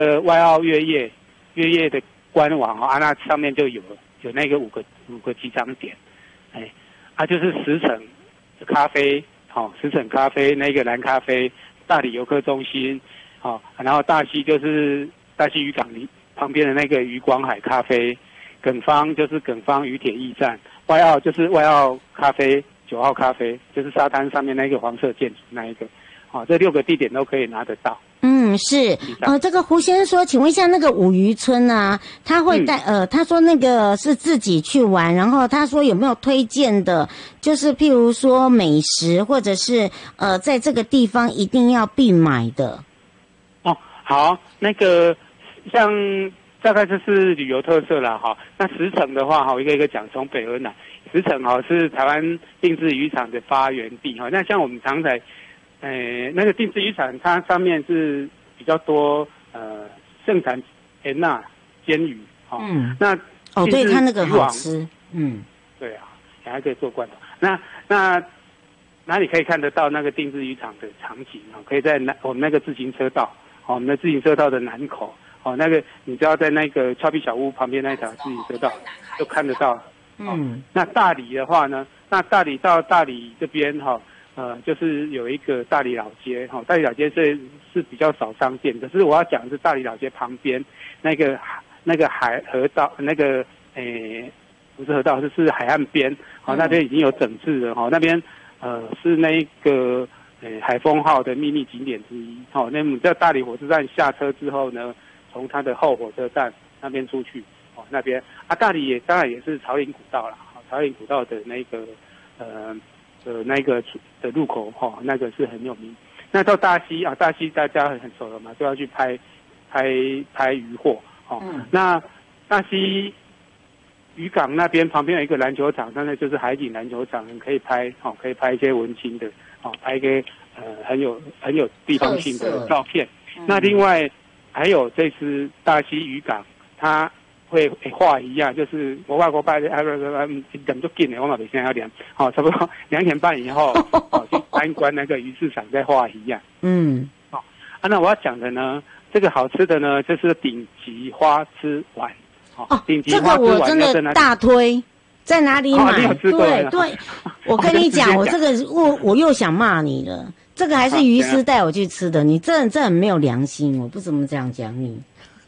外澳月夜的官网啊，那上面就有那个五个机场点，就是石城咖啡，石城咖啡那个蓝咖啡，大理游客中心，然后大溪就是大溪渔港旁边的那个渔光海咖啡，耿方就是耿方渔铁驿站，外澳就是外澳咖啡9号咖啡，就是沙滩上面那个黄色建筑那一个，这6个地点都可以拿得到。 是，这个胡先生说，请问一下那个五渔村啊，他会带他说那个是自己去玩，然后他说有没有推荐的，就是譬如说美食或者是在这个地方一定要必买的。 好，那个像大概就是旅游特色啦哈。那石城的话一个一个讲，从北而南，石城是台湾定置渔场的发源地哈。那像我们常在那个定置渔场，它上面是比较多盛产鲶呐、煎鱼那对，它那个好吃。 对啊，还可以做罐头。那哪里可以看得到那个定置渔场的场景可以在我们那个自行车道，我们的自行车道的南口，那个你只要在那个峭壁小屋旁边那一条自行车道就看得到。那大理的话呢，那大理到大理这边就是有一个大理老街，大理老街是比较少商店，可是我要讲的是大理老街旁边那个河道，那个不是河道，就是海岸边，那边已经有整治了，那边是那个海丰号的秘密景点之一，那么在大理火车站下车之后呢，从它的后火车站那边出去，那边大理当然也是草岭古道啦，草岭古道的那个那个的入口那个是很有名。那到大溪大溪大家很熟了嘛，就要去拍渔获那大溪渔港那边旁边有一个篮球场，那就是海景篮球场，可以拍一些文青的拍一个很有地方性的照片。那另外还有这次大溪渔港，它会画一样，就是我外国拜等就紧的，我嘛没现在要量，差不多2点半以后，去参观那个鱼市场再画一样。那我要讲的呢，这个好吃的呢，就是顶级花枝丸。顶级花枝丸这个我真的大推，在哪里买？对，我跟你讲，我这个我又想骂你了。这个还是鱼师带我去吃的，你这很没有良心，我不怎么这样讲你。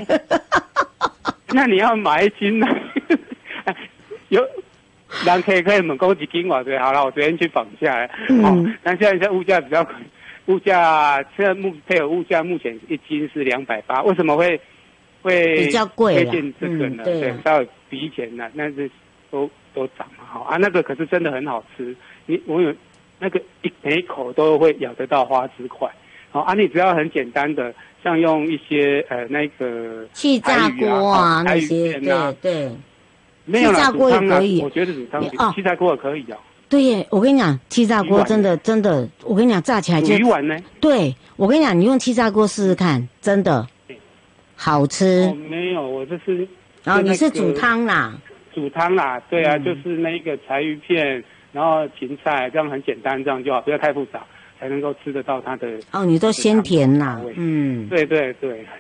那你要买1斤呢？有人可以问1斤多少？好了，我昨天去绑下来。但现在物价比较现在配合物价目前1斤是280，为什么会比较贵推荐这个呢？对，稍微比以前呢，那是都涨了那个可是真的很好吃，我有那个每一口都会咬得到花枝块。你只要很简单的，像用一些那个气炸锅那些，对， 没有啦， 气炸锅也可以， 我觉得煮汤气炸锅也可以对耶，我跟你讲，气炸锅真的，我跟你讲，炸起来就鱼丸呢。对， 我跟你讲，你用气炸锅试试看，真的好吃。 没有，我这是。 你是煮汤啦？ 煮汤啦，对啊，就是那个柴鱼片，然后芹菜，这样很简单，这样就好，不要太复杂，才能够吃得到它的。 你都鲜甜啦。 对，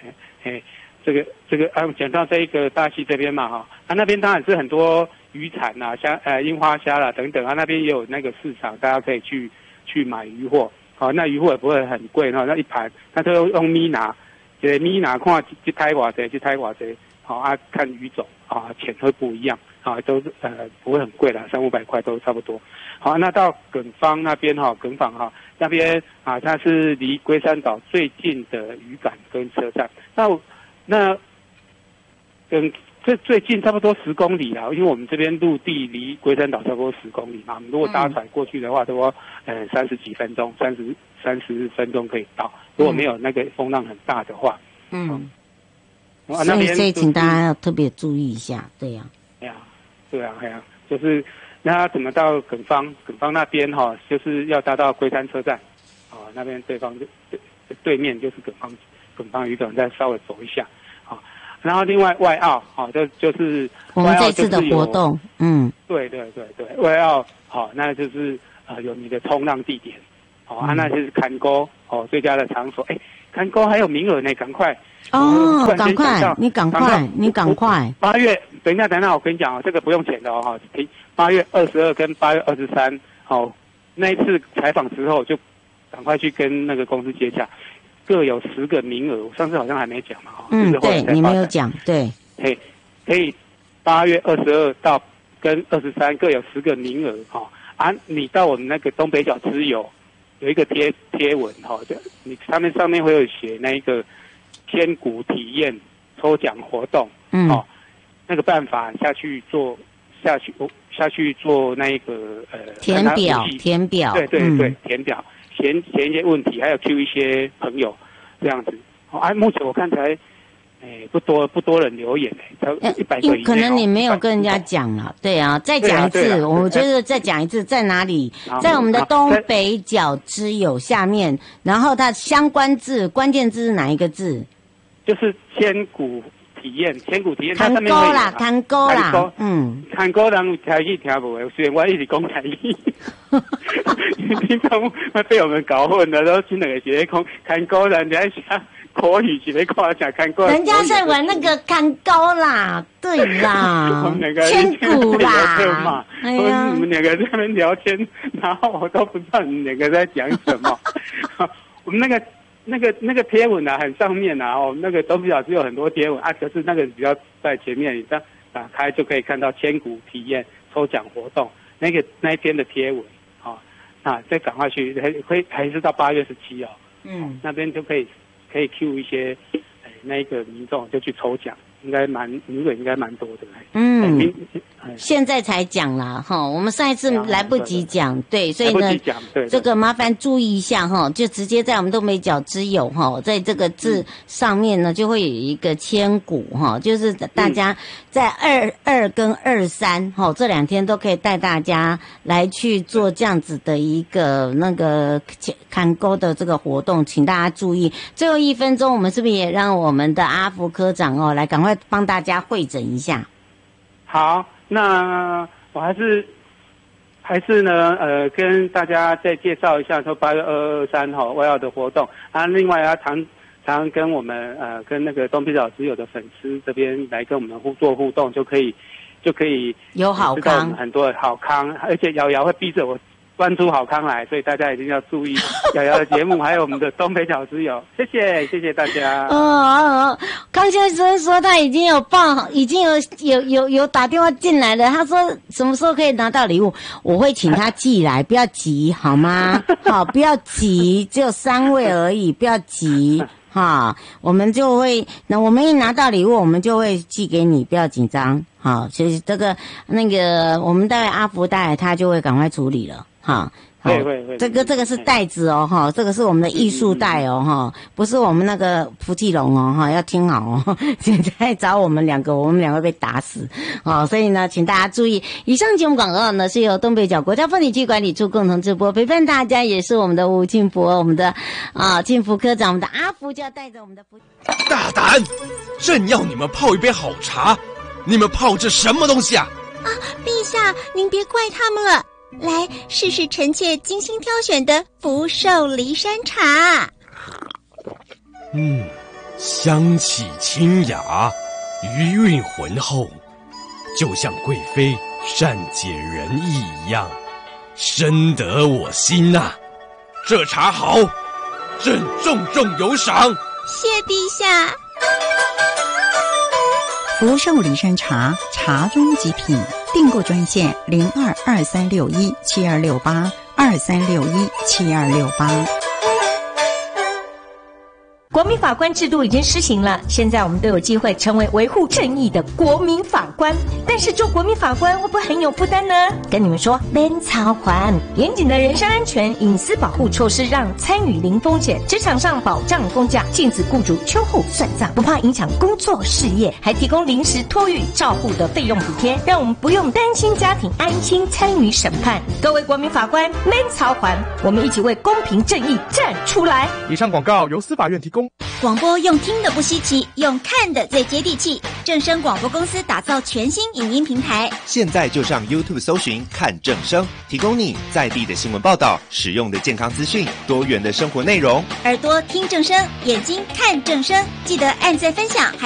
这个讲到这一个大溪这边嘛那边当然是很多渔产啦，樱花虾啦等等那边也有那个市场，大家可以去买鱼货。那鱼货也不会很贵那一盘，那都用米拿，米拿看一台多少，一台多少看鱼种钱会不一样都是不会很贵啦，300-500块都差不多。那到耿方那边耿坊那边它是离龟山岛最近的渔港跟车站。那这最近差不多10公里啦，因为我们这边陆地离龟山岛差不多10公里嘛，如果搭船过去的话，差不多30几分钟，30分钟可以到。如果没有那个风浪很大的话， 所以请大家要特别注意一下，对呀。 对啊，就是那怎么到耿方那边就是要搭到龟山车站那边对面就是耿方渔港，再稍微走一下然后另外外澳就是我们这次的活动， 对，外澳那就是有你的冲浪地点那就是坎沟最佳的场所。 看沟还有名额呢，赶快！ 哦，赶快，你赶快 ！8月，等一下，我跟你讲哦，这个不用钱的哦，8月22跟8月23，好，那一次采访之后就赶快去跟那个公司接洽，各有10个名额。我上次好像还没讲嘛， 对，你没有讲，对， 可以8月22到跟23各有10个名额，你到我们那个东北角之友有一个贴文你上面会有写那一个千古体验抽奖活动，那个办法下去做那一个填表， 对，填表，填一些问题，还有 Q 一些朋友这样子。目前我看才不多人留言才100个以内。 可能你没有跟人家讲了，对啊，再讲一次，我觉得再讲一次，在哪里？在我们的东北角之友下面，然后它相关字关键字是哪一个字？ 就是千古体验，它上面会看沟啦， 看沟人台语听不懂，虽然我一直讲台语，听众会被我们搞混了，都听两个是讲看沟人在想口语是在讲看沟， 人家在玩那个看沟啦，对啦，千古啦， 你们两个在那边聊天，然后我都不知道你们两个在讲什么，我们那个贴文很上面那个东北角只有很多贴文可是那个比较在前面，你这样打开就可以看到千古体验抽奖活动那一天的贴文再赶快去，还是到8月17哦，那边就可以 Q 一些那个民众就去抽奖，名额应该蛮多的。 现在才讲啦我们上一次来不及讲，对，所以呢，这个麻烦注意一下就直接在我们东北角之友在这个字上面呢，就会有一个千古就是大家在22跟23这2天都可以带大家来去做这样子的一个那个看沟的这个活动，请大家注意。最后1分钟，我们是不是也让我们的阿福科长来赶快帮大家会诊一下？ 好，那我还是呢跟大家再介绍一下说8月23我要的活动另外常跟我们跟那个东北角之友的粉丝这边来跟我们做互动，就可以有好康， 很多好康，而且瑶瑶会逼着我端出好康来，所以大家一定要注意瑶瑶的节目，还有我们的东北角之友，谢谢大家。 康先生说他已经有打电话进来了，他说什么时候可以拿到礼物，我会请他寄来，不要急好吗？好，不要急，只有3位而已，不要急。我们就会，我们一拿到礼物，我们就会寄给你，不要紧张。所以这个我们待会阿福带他就会赶快处理了。 会。 这个是袋子这个是我们的艺术袋不是我们那个福气龙要听好现在找我们两个会被打死所以呢，请大家注意，以上节目广告呢是由东北角国家风景区管理处共同直播，陪伴大家也是我们的吴庆福，我们的庆福科长，我们的阿福就要带着我们的福大胆，朕要你们泡一杯好茶，你们泡这什么东西啊？ 陛下您别怪他们了，来试试臣妾精心挑选的福寿梨山茶。 香气清雅，余韵浑厚，就像贵妃善解人意一样，深得我心啊！这茶好，朕重有赏。 谢陛下。 福寿梨山茶，茶中极品，订购专线0223617268，23617268。 国民法官制度已经施行了，现在我们都有机会成为维护正义的国民法官。但是做国民法官会不会很有负担呢？跟你们说，免操还严谨的人身安全隐私保护措施，让参与零风险，职场上保障公假，禁止雇主秋后算账，不怕影响工作事业，还提供临时托育照护的费用补贴，让我们不用担心家庭，安心参与审判。各位国民法官，免操还，我们一起为公平正义站出来。 以上广告由司法院提供。 广播用听的不稀奇，用看的最接地气。正声广播公司打造全新影音平台， 现在就上 YouTube 搜寻看正声，提供你在地的新闻报道、实用的健康资讯、多元的生活内容。 耳朵听正声，眼睛看正声，记得按赞分享。